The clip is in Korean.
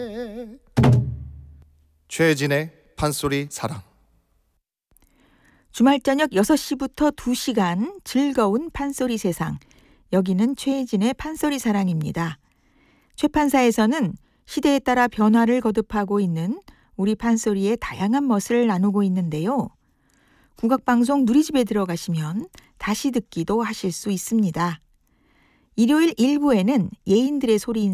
최진의 판소리 사랑. 주말 저녁 6시부터 2시간 즐거운 판소리 세상. 여기는 최진의 판소리 사랑입니다. 최판사에서는 시대에 따라 변화를 거듭하고 있는 우리 판소리의 다양한 멋을 나누고 있는데요. 국악방송 누리집에 들어가시면 다시 듣기도 하실 수 있습니다. 일요일 1부에는 예인들의 소리